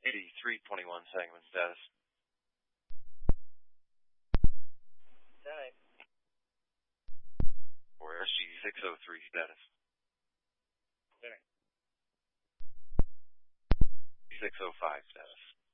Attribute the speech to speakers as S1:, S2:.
S1: 8321 segment status.
S2: 10-8.
S1: For SG 603 status.
S2: 10-8.
S1: 605 status.